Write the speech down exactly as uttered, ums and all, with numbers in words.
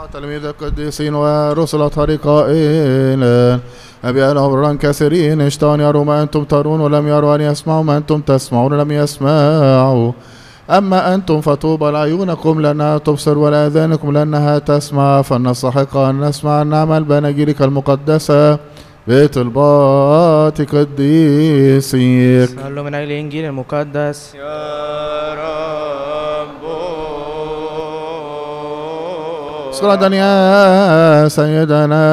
تلاميذ القديسين ورسل طريقائين أبيان أبران كثيرين اشتهوا أن يروا ما أنتم ترون ولم يروا، أن يسمعوا ما أنتم تسمعون ولم يسمعوا. أما أنتم فطوبى لعيونكم لأنها تبصر ولآذانكم لأنها تسمع، فنستحق أن نسمع أن نعمل بأناجيلك المقدسة بطلبات قديسيك. صلوا من أجل الإنجيل المقدس. يا رب صلاة يا سيدنا